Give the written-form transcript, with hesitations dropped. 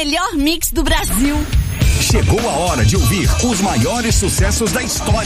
melhor mix do Brasil. Chegou a hora de ouvir os maiores sucessos da história.